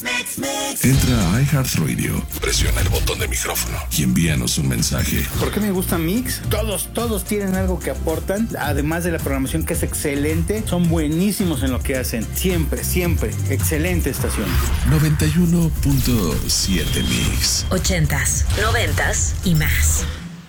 Entra a iHeartRadio, presiona el botón de micrófono y envíanos un mensaje. ¿Por qué me gusta Mix? Todos tienen algo que aportan, además de la programación que es excelente, son buenísimos en lo que hacen. Siempre, excelente estación. 91.7 Mix. 80s, 90s y más.